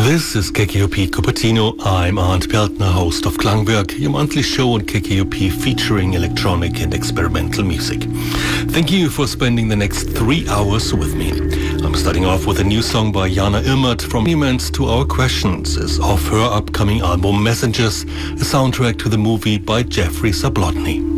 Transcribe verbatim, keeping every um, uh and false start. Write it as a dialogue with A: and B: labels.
A: This is K K O P Cupertino. I'm Arndt Peltner, host of Klangwerk, your monthly show on K K O P featuring electronic and experimental music. Thank you for spending the next three hours with me. I'm starting off with a new song by Jana Immert. From Humans to Our Questions is off her upcoming album Messengers, a soundtrack to the movie by Jeffrey Zablotny.